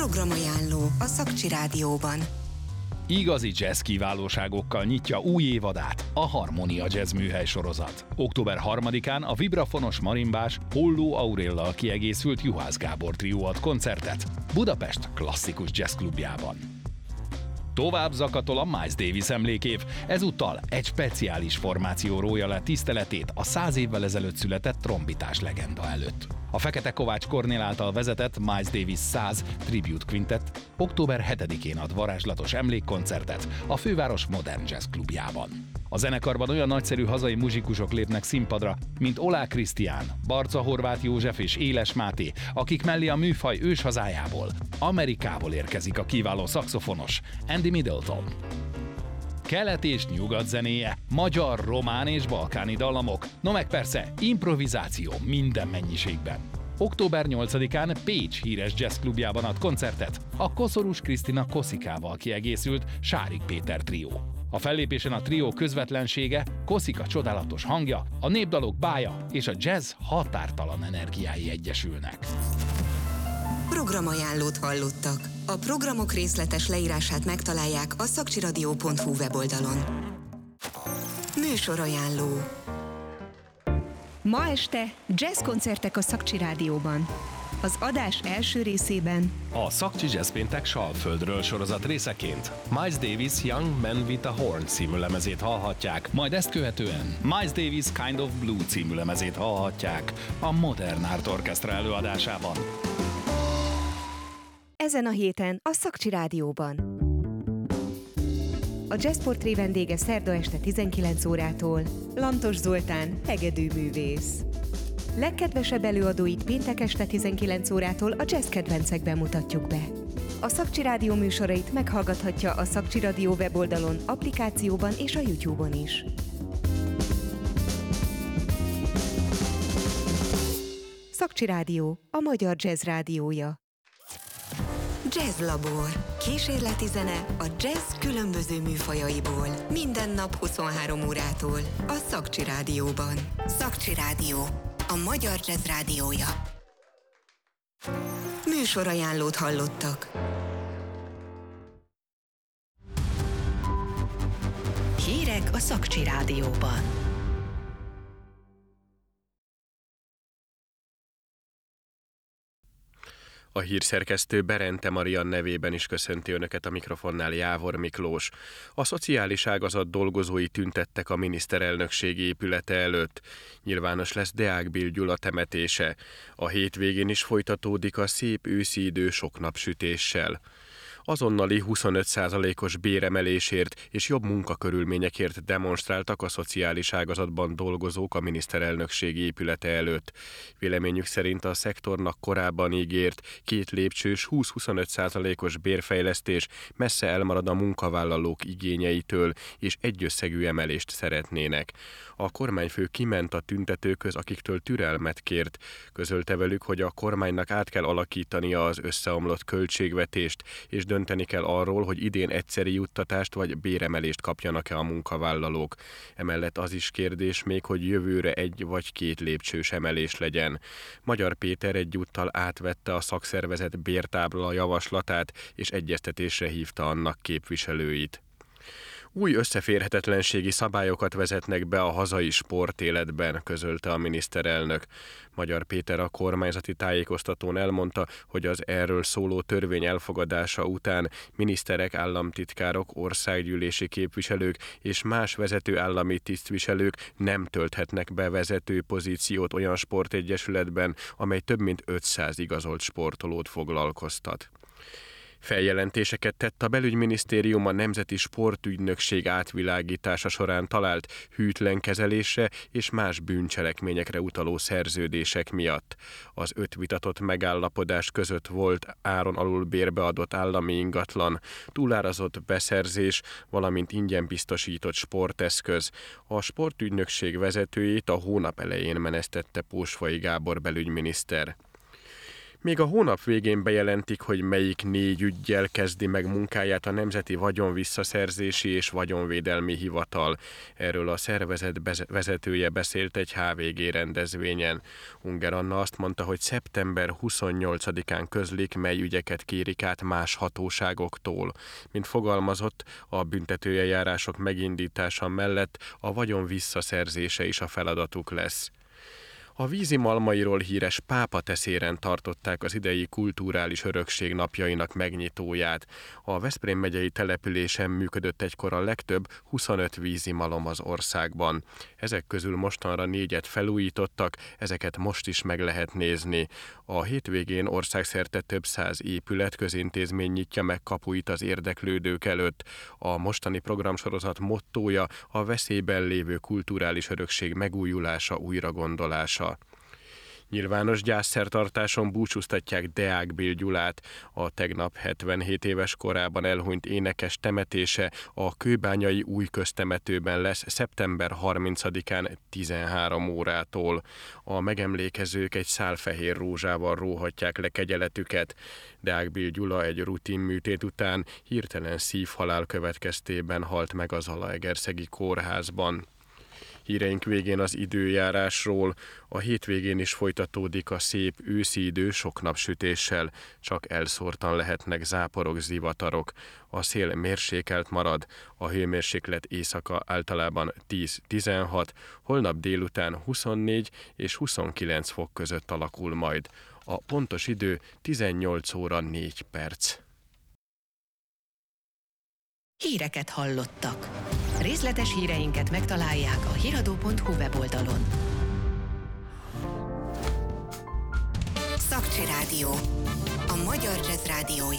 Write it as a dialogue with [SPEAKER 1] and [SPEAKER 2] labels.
[SPEAKER 1] Programajánló a Szakcsi Rádióban.
[SPEAKER 2] Igazi jazz kiválóságokkal nyitja új évadát a Harmonia Jazz műhely sorozat. Október 3-án a vibrafonos marimbás Holló Auréllal kiegészült Juhász Gábor trió ad koncertet Budapest klasszikus jazz klubjában. Tovább zakatol a Miles Davis emlékév, ezúttal egy speciális formáció rója le tiszteletét a 100 évvel ezelőtt született trombitás legenda előtt. A Fekete Kovács Kornél által vezetett Miles Davis 100 Tribute Quintet október 7-én ad varázslatos emlékkoncertet a főváros Modern Jazz klubjában. A zenekarban olyan nagyszerű hazai muzsikusok lépnek színpadra, mint Olá Krisztián, Barca Horváth József és Éles Máté, akik mellé a műfaj őshazájából, Amerikából érkezik a kiváló szaxofonos Andy Middleton. Kelet és nyugat zenéje, magyar, román és balkáni dallamok, no meg persze improvizáció minden mennyiségben. Október 8-án Pécs híres jazzklubjában ad koncertet a Koszorús Krisztina Koszikával kiegészült Sárik Péter trió. A fellépésen a trió közvetlensége, Koszika csodálatos hangja, a népdalok bája és a jazz határtalan energiái egyesülnek.
[SPEAKER 1] Programajánlót hallottak. A programok részletes leírását megtalálják a szakcsiradio.hu weboldalon. Műsorajánló.
[SPEAKER 3] Ma este jazzkoncertek a Szakcsi Rádióban. Az adás első részében
[SPEAKER 2] a Szakcsi Jazz Péntek Salföldről sorozat részeként Miles Davis Young Man with a Horn című lemezét hallhatják, majd ezt követően Miles Davis Kind of Blue című lemezét hallhatják a Modern Art Orchestra előadásában.
[SPEAKER 3] Ezen a héten a Szakcsi Rádióban. A Jazzportré vendége szerda este 19 órától Lantos Zoltán, hegedűművész. Legkedvesebb előadóit péntek este 19 órától a jazz kedvencekben mutatjuk be. A Szakcsi Rádió műsorait meghallgathatja a Szakcsi Rádió weboldalon, applikációban és a YouTube-on is. Szakcsi Rádió, a magyar jazz rádiója.
[SPEAKER 1] Jazzlabor. Kísérleti zene a jazz különböző műfajaiból. Minden nap 23 órától a Szakcsi Rádióban. Szakcsi Rádió, a magyar jazz rádiója. Műsorajánlót hallottak. Hírek a Szakcsi Rádióban.
[SPEAKER 4] A hírszerkesztő Berente Marian nevében is köszönti Önöket, a mikrofonnál Jávor Miklós. A szociális ágazat dolgozói tüntettek a miniszterelnökség épülete előtt. Nyilvános lesz Deák Bill Gyula temetése. A hétvégén is folytatódik a szép őszi idő sok napsütéssel. Azonnali 25%-os béremelésért és jobb munkakörülményekért demonstráltak a szociális ágazatban dolgozók a miniszterelnökség épülete előtt. Véleményük szerint a szektornak korábban ígért 2 lépcsős 20-25%-os bérfejlesztés messze elmarad a munkavállalók igényeitől, és egyösszegű emelést szeretnének. A kormányfő kiment a tüntetőkhöz, akiktől türelmet kért. Közölte velük, hogy a kormánynak át kell alakítania az összeomlott költségvetést, és dönteni kell arról, hogy idén egyszeri juttatást vagy béremelést kapjanak-e a munkavállalók. Emellett az is kérdés még, hogy jövőre 1 vagy 2 lépcsős emelés legyen. Magyar Péter egyúttal átvette a szakszervezet bértábla javaslatát, és egyeztetésre hívta annak képviselőit. Új összeférhetetlenségi szabályokat vezetnek be a hazai sportéletben, közölte a miniszterelnök. Magyar Péter a kormányzati tájékoztatón elmondta, hogy az erről szóló törvény elfogadása után miniszterek, államtitkárok, országgyűlési képviselők és más vezető állami tisztviselők nem tölthetnek be vezető pozíciót olyan sportegyesületben, amely több mint 500 igazolt sportolót foglalkoztat. Feljelentéseket tett a belügyminisztérium a Nemzeti Sportügynökség átvilágítása során talált hűtlen kezelésre és más bűncselekményekre utaló szerződések miatt. Az 5 vitatott megállapodás között volt áron alul bérbe adott állami ingatlan, túlárazott beszerzés, valamint ingyen biztosított sporteszköz. A sportügynökség vezetőjét a hónap elején menesztette Pósfai Gábor belügyminiszter. Még a hónap végén bejelentik, hogy melyik 4 üggyel kezdi meg munkáját a Nemzeti Vagyonvisszaszerzési és Vagyonvédelmi Hivatal. Erről a szervezet vezetője beszélt egy HVG rendezvényen. Unger Anna azt mondta, hogy szeptember 28-án közlik, mely ügyeket kérik át más hatóságoktól. Mint fogalmazott, a büntetőeljárások megindítása mellett a vagyon visszaszerzése is a feladatuk lesz. A Vízimalmairól híres Pápateszéren tartották az idei kulturális örökség napjainak megnyitóját. A Veszprém megyei településen működött egykor a legtöbb, 25 vízimalom az országban. Ezek közül mostanra 4-et felújítottak, ezeket most is meg lehet nézni. A hétvégén országszerte több 100 épület, közintézmény nyitja meg kapuit az érdeklődők előtt. A mostani programsorozat mottója a veszélyben lévő kulturális örökség megújulása, újragondolása. Nyilvános gyászszertartáson búcsúztatják Deák Bél Gyulát. A tegnap 77 éves korában elhunyt énekes temetése a kőbányai új köztemetőben lesz szeptember 30-án 13 órától. A megemlékezők egy szál fehér rózsával róhatják le kegyeletüket. Deák Bél Gyula egy rutin műtét után hirtelen szívhalál következtében halt meg az Zalaegerszegi kórházban. Híreink végén az időjárásról. A hétvégén is folytatódik a szép őszi idő sok napsütéssel, csak elszórtan lehetnek záporok, zivatarok. A szél mérsékelt marad, a hőmérséklet éjszaka általában 10-16, holnap délután 24 és 29 fok között alakul majd. A pontos idő 18 óra 4 perc.
[SPEAKER 5] Híreket hallottak. Részletes híreinket megtalálják a hiradó.hu weboldalon.
[SPEAKER 1] Szakcsi Rádió. A Magyar Jazz Rádió